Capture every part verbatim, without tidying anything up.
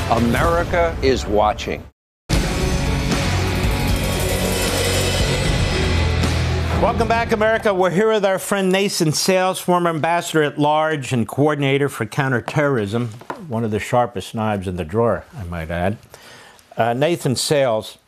America is watching. Welcome back, America. We're here with our friend Nathan Sales, former ambassador at large and coordinator for counterterrorism, one of the sharpest knives in the drawer, I might add. Uh, Nathan Sales,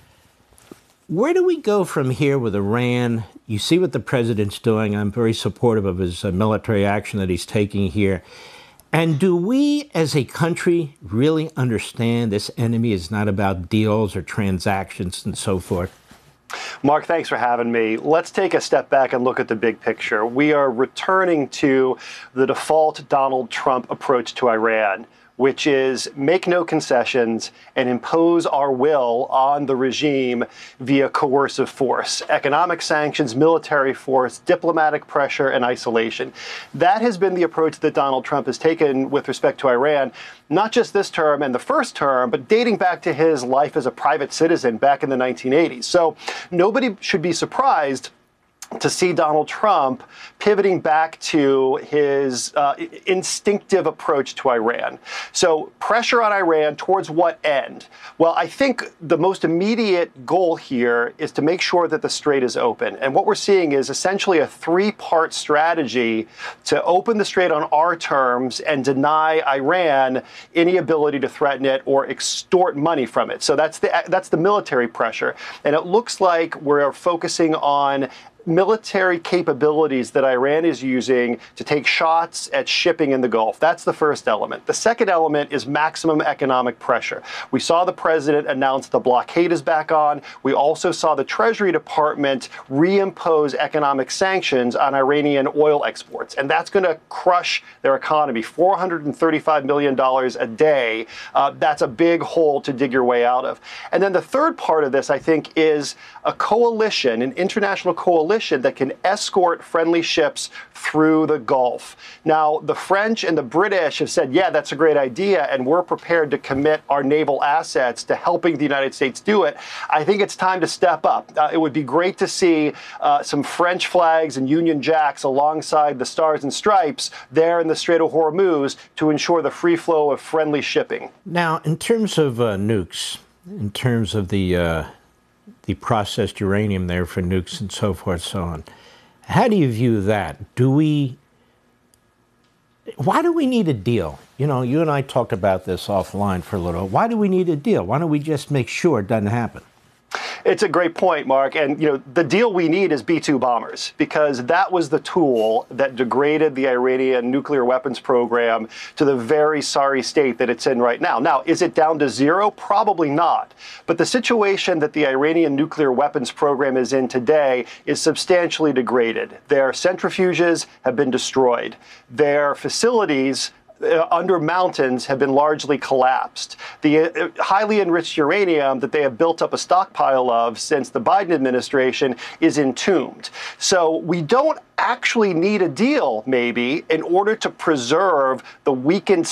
where do we go from here with Iran? You see what the president's doing. I'm very supportive of his uh, military action that he's taking here. And do we, as a country, really understand this enemy is not about deals or transactions and so forth? Mark, thanks for having me. Let's take a step back and look at the big picture. We are returning to the default Donald Trump approach to Iran, which is make no concessions and impose our will on the regime via coercive force, economic sanctions, military force, diplomatic pressure, and isolation. That has been the approach that Donald Trump has taken with respect to Iran, not just this term and the first term, but dating back to his life as a private citizen back in the nineteen eighties. So nobody should be surprised to see Donald Trump pivoting back to his uh, instinctive approach to Iran. So pressure on Iran towards what end? Well, I think the most immediate goal here is to make sure that the strait is open. And what we're seeing is essentially a three-part strategy to open the strait on our terms and deny Iran any ability to threaten it or extort money from it. So that's the, that's the military pressure. And it looks like we're focusing on military capabilities that Iran is using to take shots at shipping in the Gulf. That's the first element. The second element is maximum economic pressure. We saw the president announce the blockade is back on. We also saw the Treasury Department reimpose economic sanctions on Iranian oil exports, and that's going to crush their economy. four hundred thirty-five million dollars a day. Uh, that's a big hole to dig your way out of. And then the third part of this, I think, is a coalition, an international coalition that can escort friendly ships through the Gulf. Now, the French and the British have said, yeah, that's a great idea, and we're prepared to commit our naval assets to helping the United States do it. I think it's time to step up. Uh, it would be great to see uh, some French flags and Union Jacks alongside the Stars and Stripes there in the Strait of Hormuz to ensure the free flow of friendly shipping. Now, in terms of uh, nukes, in terms of the uh the processed uranium there for nukes and so forth, so on. How do you view that? Do we, why do we need a deal? You know, you and I talked about this offline for a little. Why do we need a deal? Why don't we just make sure it doesn't happen? It's a great point, Mark. And, you know, the deal we need is B two bombers, because that was the tool that degraded the Iranian nuclear weapons program to the very sorry state that it's in right now. Now, is it down to zero? Probably not. But the situation that the Iranian nuclear weapons program is in today is substantially degraded. Their centrifuges have been destroyed. Their facilities Uh, under mountains have been largely collapsed. The uh, highly enriched uranium that they have built up a stockpile of since the Biden administration is entombed. So we don't actually need a deal, maybe, in order to preserve the weakened